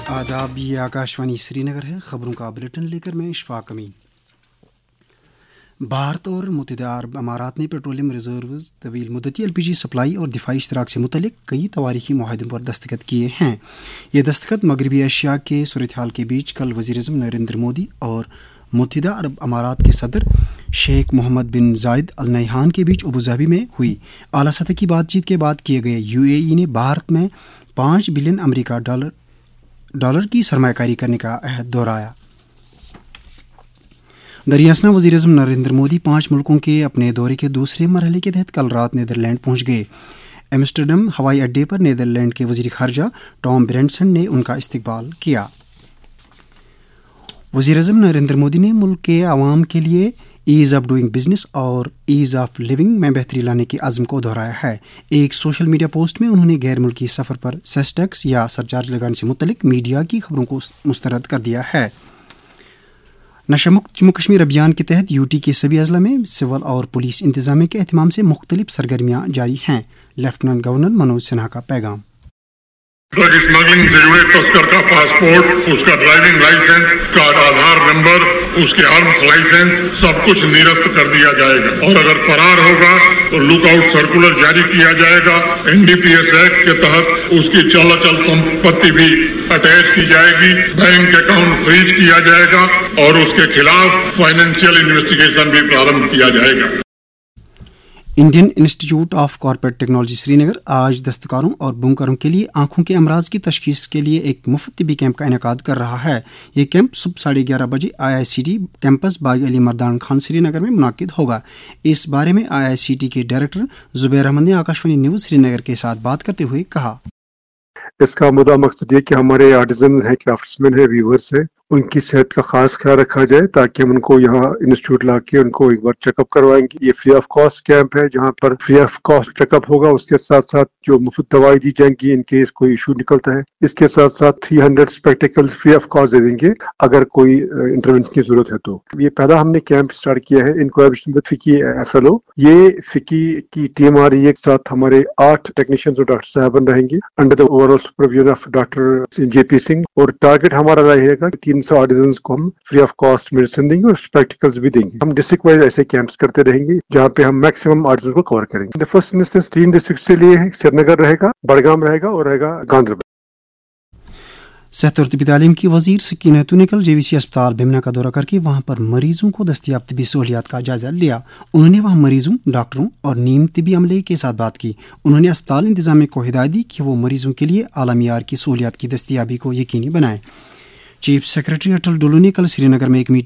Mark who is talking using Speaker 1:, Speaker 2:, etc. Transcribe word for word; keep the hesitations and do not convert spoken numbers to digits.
Speaker 1: آداب، یہ آکاشوانی سری نگر ہے۔ خبروں کا بلیٹن لے کر میں اشفاق امین۔ بھارت اور متحدہ عرب امارات نے پیٹرولیم ریزروز، طویل مدتی ایل پی جی سپلائی اور دفاعی اشتراک سے متعلق کئی تواریخی معاہدوں پر دستخط کیے ہیں۔ یہ دستخط مغربی ایشیا کے صورتحال کے بیچ کل وزیر اعظم نریندر مودی اور متحدہ عرب امارات کے صدر شیخ محمد بن زائد ال نہیان کے بیچ ابوظہبی میں ہوئی اعلیٰ سطح کی بات چیت کے بعد کیے گئے۔ یو اے ای نے بھارت میں پانچ بلین امریکہ ڈالر ڈالر کی سرمایہ کاری کرنے کا عہد دہرایا۔ دریاسنا وزیر اعظم نریندر مودی پانچ ملکوں کے اپنے دورے کے دوسرے مرحلے کے تحت کل رات نیدرلینڈ پہنچ گئے۔ ایمسٹرڈیم ہوائی اڈے پر نیدرلینڈ کے وزیر خارجہ ٹام برینڈسن نے ان کا استقبال کیا۔ وزیر اعظم نریندر مودی نے ملک کے عوام کے لیے ایز آف ڈوئنگ بزنس اور ایز آف لیونگ میں بہتری لانے کے عزم کو دہرایا ہے۔ ایک سوشل میڈیا پوسٹ میں انہوں نے غیر ملکی سفر پر سیس ٹیکس یا سرچارج لگانے سے متعلق میڈیا کی خبروں کو مسترد کر دیا ہے۔ نشہ مکت جموں کشمیر ابھیان کے تحت یو ٹی کے سبھی اضلاع میں سول اور پولیس انتظامیہ کے اہتمام سے مختلف سرگرمیاں جاری ہیں۔ لیفٹیننٹ گورنر منوج سنہا کا پیغام۔
Speaker 2: ڈرگ اسمگلنگ سے جڑے تسکر کا پاسپورٹ، اس کا ڈرائیونگ لائسنس، کا آدھار نمبر، اس کے آرمز لائسنس سب کچھ نیرست کر دیا جائے گا، اور اگر فرار ہوگا تو لک آؤٹ سرکولر جاری کیا جائے گا۔ N D P S act کے تحت اس کی چل اچل سمپتی بھی اٹیچ کی جائے گی، بینک اکاؤنٹ فریز کیا جائے گا، اور اس کے خلاف فائنینشیل انویسٹیگیشن بھی پرارمبھ کیا جائے گا۔
Speaker 1: Indian institute of corporate technology سری نگر آج دستکاروں اور بنکروں کے لیے آنکھوں کے امراض کی تشخیص کے لیے ایک مفت طبی کیمپ کا انعقاد کر رہا ہے۔ یہ کیمپ صبح ساڑھے گیارہ بجے آئی آئی سی ٹی کیمپس باغ علی مردان خان سری نگر میں منعقد ہوگا۔ اس بارے میں آئی آئی سی ٹی کے ڈائریکٹر زبیر احمد نے آکاشوانی نیوز سری نگر کے ساتھ بات کرتے ہوئے کہا،
Speaker 3: اس کا مدعا مقصد یہ کہ ہمارے آرٹیزن ہیں، کرافٹسمین ہیں، ویورز ہیں، ان کی صحت کا خاص خیال رکھا جائے تاکہ ہم ان کو یہاں انسٹیٹیوٹ لا کے ان کو ایک بار چیک اپ کروائیں گے۔ یہ فری آف کاسٹ کیمپ ہے جہاں پر free of cost check up ہوگا، اس کے ساتھ ساتھ جو مفت دوائی دی جائیں گی ان کیس کوئی ایشو نکلتا ہے۔ اس کے ساتھ ساتھ three hundred spectacle free of cost دے دیں گے اگر کوئی انٹروینشن کی ضرورت ہے تو۔ یہ پہلا ہم نے کیمپ اسٹارٹ کیا ہے ان collaboration with FICCI F L O. یہ فکی کی ٹیم آ رہی ہے، ایک ساتھ ہمارے آٹھ ٹیکنیشینز اور ڈاکٹر صاحبان رہیں گے under the over all supervision of doctor J پی سنگھ، اور ٹارگیٹ ہمارا رہے گا کہ تین سو آرٹیزنز کو ہم فری آف کاسٹ میڈیسن دیں گے اور اسپیکٹیکلز بھی دیں گے۔ ہم ڈسٹرکٹ وائز ایسے کیمپس کرتے رہیں گے جہاں پہ ہم میکسیمم آرٹیزنز کو کور کریں گے۔ فرسٹ انسٹنس تین ڈسٹرکٹ سے لیے ہیں، سری نگر رہے گا، بڑگام رہے گا اور رہے گا گاندربل۔
Speaker 1: صحت اور طبی تعلیم کی وزیر سکینہ نے کل جے وی سی اسپتال بھمنا کا دورہ کر کے وہاں پر مریضوں کو دستیاب طبی سہولیات کا جائزہ لیا۔ انہوں نے وہاں مریضوں، ڈاکٹروں اور نیم طبی عملے کے ساتھ بات کی۔ انہوں نے اسپتال انتظامیہ کو ہدایت دی کہ وہ مریضوں کے لیے اعلیٰ معیار کی سہولیات کی دستیابی کو یقینی بنائیں۔ چیف سیکرٹری اٹل ڈولو نے کل سری نگر میں ایک میٹنگ